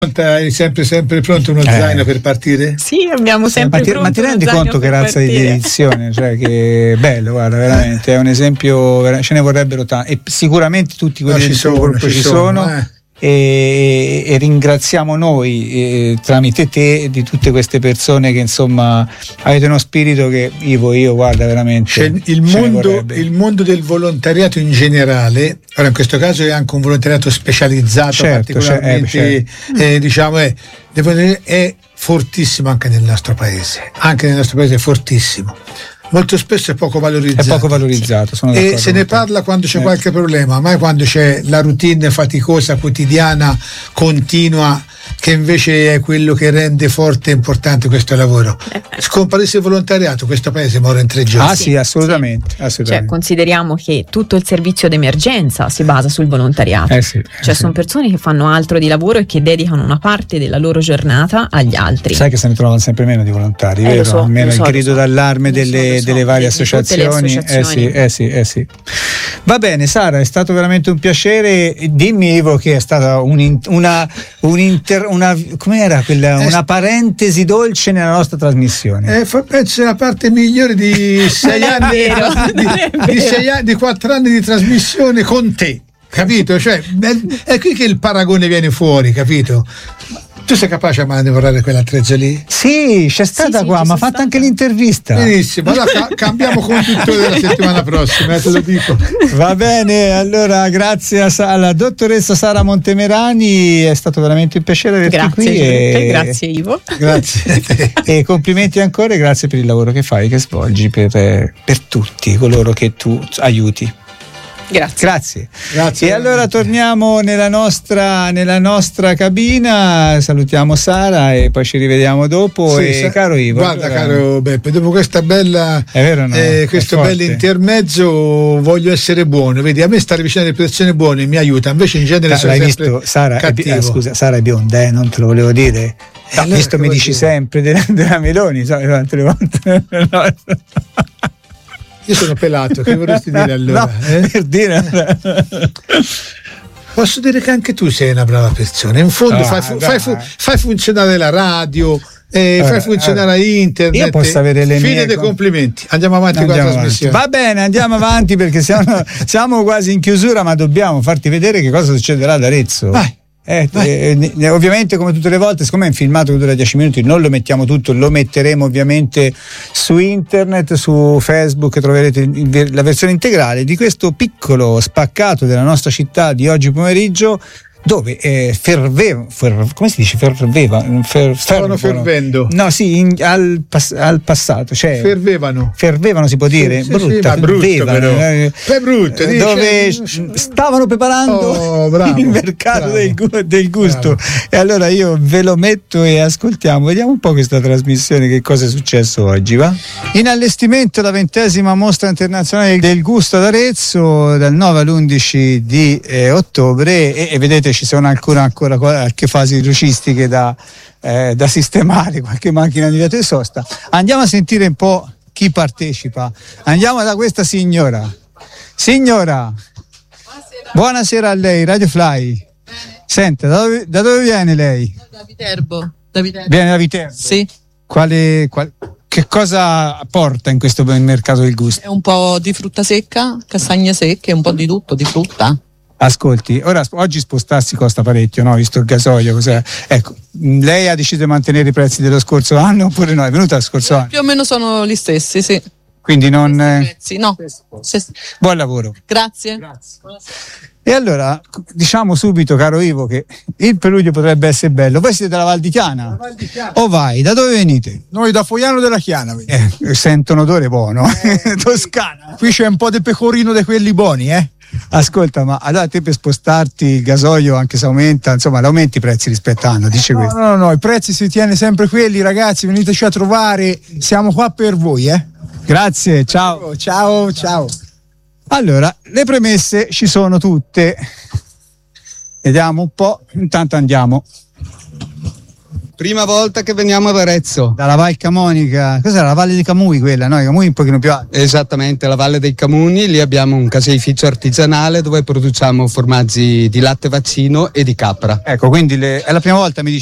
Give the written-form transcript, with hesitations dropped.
Hai sempre pronto uno zaino per partire? Sì, abbiamo sempre pronto. Ma ti rendi conto che razza di dedizione? Cioè, che bello, guarda, veramente è un esempio, ce ne vorrebbero tanti, e sicuramente tutti quelli del tuo gruppo ci sono. E ringraziamo noi tramite te di tutte queste persone che insomma avete uno spirito che io guarda veramente il mondo del volontariato in generale, ora in questo caso è anche un volontariato specializzato, particolarmente è fortissimo anche nel nostro paese è fortissimo. Molto spesso è poco valorizzato. Sono e se ne parla quando c'è qualche problema, mai quando c'è la routine faticosa, quotidiana, continua, che invece è quello che rende forte e importante questo lavoro. Scomparisse il volontariato, questo paese muore in 3 giorni. Sì, assolutamente. Cioè, consideriamo che tutto il servizio d'emergenza si basa sul volontariato. Sono persone che fanno altro di lavoro e che dedicano una parte della loro giornata agli altri. Sai che se ne trovano sempre meno di volontari, vero? Almeno il grido d'allarme delle varie associazioni. Sì. Va bene, Sara, è stato veramente un piacere. Dimmi, Ivo, che è stata una parentesi dolce nella nostra trasmissione. Penso la parte migliore di 6 anni di 4 anni di trasmissione con te, capito? Cioè è qui che il paragone viene fuori, capito? Tu sei capace a manovrare quell'attrezzo lì? Sì, c'è stata qua, ma ha fatto anche l'intervista. Benissimo, allora cambiamo conduttore la settimana prossima, te lo dico. Va bene, allora grazie alla dottoressa Sara Montemerani, è stato veramente un piacere averti qui. Grazie Ivo. Grazie. E complimenti ancora e grazie per il lavoro che fai, che svolgi per tutti coloro che tu aiuti. Grazie. E allora torniamo nella nostra cabina, salutiamo Sara e poi ci rivediamo dopo. Caro Ivo, guarda, caro Beppe, dopo questa bella questo bello intermezzo voglio essere buono, vedi, a me stare vicino alle persone buone mi aiuta, invece in genere sono sempre cattivo. Scusa, Sara è bionda, non te lo volevo dire. Questo mi dici sempre della Meloni, tante volte. Io sono pelato, che vorresti dire allora? Per dire. Posso dire che anche tu sei una brava persona. In fondo fai funzionare la radio, fai funzionare internet. Io posso avere le fine dei complimenti. Andiamo avanti con la trasmissione. Va bene, andiamo avanti perché siamo quasi in chiusura, ma dobbiamo farti vedere che cosa succederà ad Arezzo. Vai. Ovviamente, come tutte le volte, siccome è un filmato che dura 10 minuti, non lo mettiamo tutto, lo metteremo ovviamente su internet, su Facebook, troverete la versione integrale di questo piccolo spaccato della nostra città di oggi pomeriggio, dove come si dice? Stavano fervendo. No, sì, al passato, cioè fervevano, si può dire. Brutto però. È brutto, dove stavano preparando il mercato del gusto. Bravo. E allora io ve lo metto e ascoltiamo, vediamo un po' questa trasmissione, che cosa è successo oggi, va? In allestimento la 20ª mostra internazionale del gusto ad Arezzo dal 9 all'11 di ottobre e vedete ci sono ancora qualche fasi lucistiche da sistemare, qualche macchina di via sosta. Andiamo a sentire un po' chi partecipa. Andiamo da questa signora. Buonasera a lei, Radio Fly. Senta, da dove viene lei? Da Viterbo. Viene da Viterbo? Sì. Che cosa porta in questo mercato del gusto? È un po' di frutta secca, castagne secche, un po' di tutto, di frutta. Ascolti, oggi spostarsi costa parecchio, no? Visto il gasolio, cos'è? Ecco, lei ha deciso di mantenere i prezzi dello scorso anno oppure no? È venuta lo scorso anno? Più o meno sono gli stessi, sì. Quindi non... Prezzi, no. Buon lavoro. Grazie. E allora, diciamo subito, caro Ivo, che il preludio potrebbe essere bello. Voi siete dalla Val di Chiana? Vai, da dove venite? Noi da Fogliano della Chiana. Sento un odore buono. Toscana. Qui c'è un po' di pecorino di quelli buoni, Ascolta, ma allora te per spostarti il gasolio, anche se aumenta, insomma, l'aumenti i prezzi rispetto all'anno, dice questo? No, i prezzi si tiene sempre quelli, ragazzi, veniteci a trovare, siamo qua per voi, Grazie, ciao. Ciao. Allora, le premesse ci sono tutte. Vediamo un po', intanto andiamo. Prima volta che veniamo ad Arezzo. Dalla Val Camonica, cos'era la Valle dei Camui quella, no? I Camui un pochino più alti. Esattamente, la Valle dei Camuni, lì abbiamo un caseificio artigianale dove produciamo formaggi di latte vaccino e di capra. Ecco, quindi è la prima volta mi dici